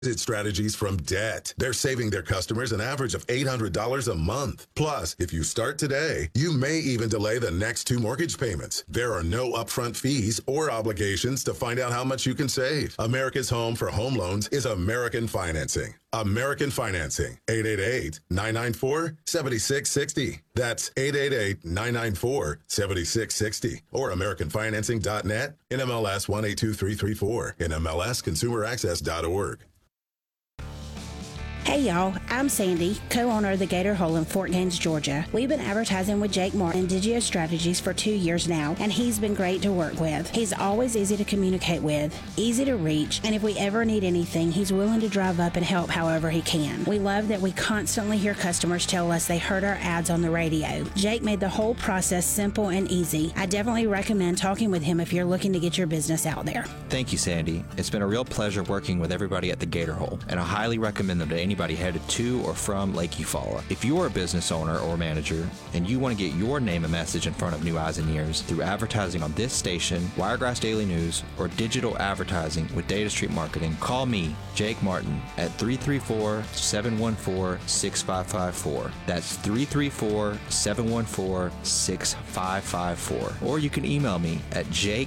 Exit strategies from debt. They're saving their customers an average of $800 a month. Plus, if you start today, you may even delay the next 2 mortgage payments. There are no upfront fees or obligations to find out how much you can save. America's home for home loans is American Financing. American Financing. 888-994-7660. That's 888-994-7660. Or AmericanFinancing.net. NMLS 182334. NMLSConsumerAccess.org. Hey y'all, I'm Sandy, co-owner of the Gator Hole in Fort Gaines, Georgia. We've been advertising with Jake Martin Digio Strategies for 2 years now, and he's been great to work with. He's always easy to communicate with, easy to reach, and if we ever need anything, he's willing to drive up and help however he can. We love that we constantly hear customers tell us they heard our ads on the radio. Jake made the whole process simple and easy. I definitely recommend talking with him if you're looking to get your business out there. Thank you, Sandy. It's been a real pleasure working with everybody at the Gator Hole, and I highly recommend them to anybody headed to or from Lake Eufaula. If you're a business owner or manager and you want to get your name and message in front of new eyes and ears through advertising on this station, Wiregrass Daily News, or digital advertising with Data Street Marketing, call me, Jake Martin, at 334-714-6554. That's 334-714-6554. Or you can email me at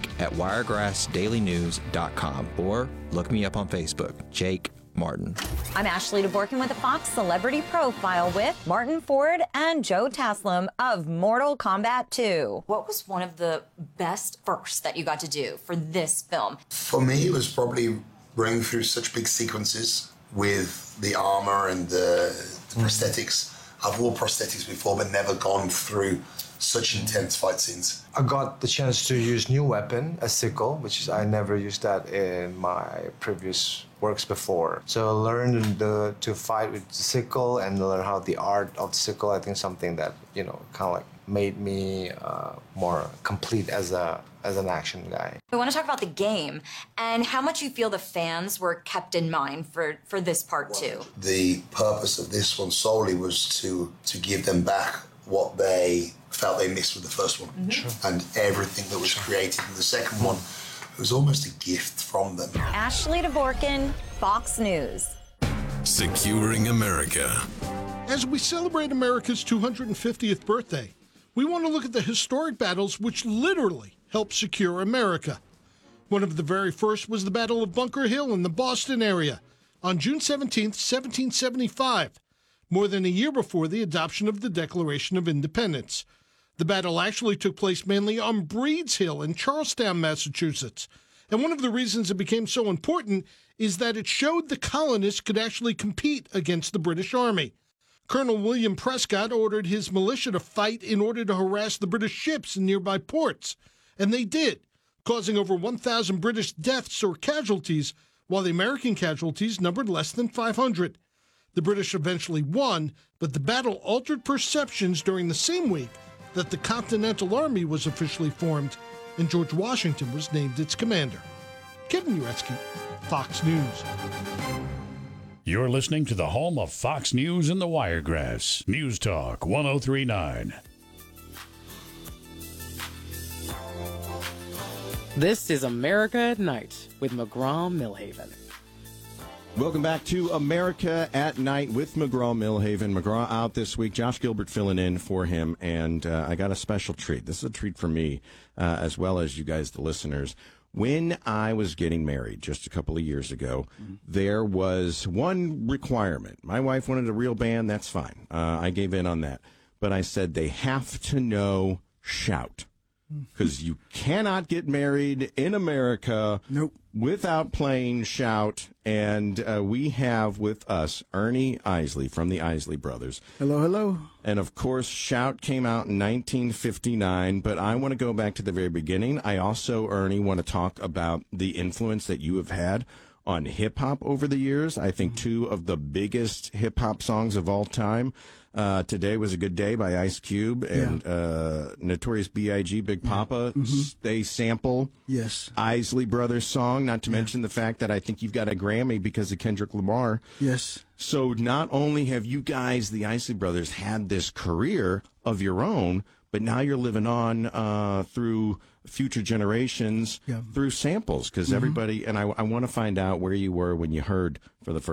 jake@wiregrassdailynews.com or look me up on Facebook, Jake Martin. I'm Ashley DeBorkin with a Fox Celebrity Profile with Martin Ford and Joe Taslim of Mortal Kombat 2. What was one of the best firsts that you got to do for this film? For me, it was probably running through such big sequences with the armor and the prosthetics. I've worn prosthetics before, but never gone through such intense fight scenes. I got the chance to use new weapon, a sickle, which is I never used that in my previous works before. So I learned to fight with the sickle and learn how the art of the sickle. I think something that, kind of like made me more complete as an action guy. We want to talk about the game and how much you feel the fans were kept in mind for this part too. The purpose of this one solely was to give them back what they felt they missed with the first one. Sure. And everything that was created in the second one, it was almost a gift from them. Ashley DeBorkin, Fox News. Securing America. As we celebrate America's 250th birthday, we want to look at the historic battles which literally helped secure America. One of the very first was the Battle of Bunker Hill in the Boston area on June 17, 1775, more than a year before the adoption of the Declaration of Independence. The battle actually took place mainly on Breed's Hill in Charlestown, Massachusetts. And one of the reasons it became so important is that it showed the colonists could actually compete against the British Army. Colonel William Prescott ordered his militia to fight in order to harass the British ships in nearby ports. And they did, causing over 1,000 British deaths or casualties, while the American casualties numbered less than 500. The British eventually won, but the battle altered perceptions during the same week that the Continental Army was officially formed, and George Washington was named its commander. Kevin Uretsky, Fox News. You're listening to the home of Fox News and the Wiregrass. News Talk 1039. This is America at Night with McGraw-Millhaven. Welcome back to America at Night with McGraw-Millhaven. McGraw out this week. Josh Gilbert filling in for him, and I got a special treat. This is a treat for me, as well as you guys, the listeners. When I was getting married just a couple of years ago, there was one requirement. My wife wanted a real band. That's fine. I gave in on that. But I said they have to know Shout. Because you cannot get married in America without playing Shout. And we have with us Ernie Isley from the Isley Brothers. Hello, hello. And, of course, Shout came out in 1959. But I want to go back to the very beginning. I also, Ernie, want to talk about the influence that you have had on hip-hop over the years. I think two of the biggest hip-hop songs of all time. Today Was a Good Day by Ice Cube and Notorious B.I.G. Big Papa. They sample Isley Brothers song, not to mention the fact that I think you've got a Grammy because of Kendrick Lamar. Yes. So not only have you guys, the Isley Brothers, had this career of your own, but now you're living on through future generations through samples, because everybody, and I want to find out where you were when you heard for the first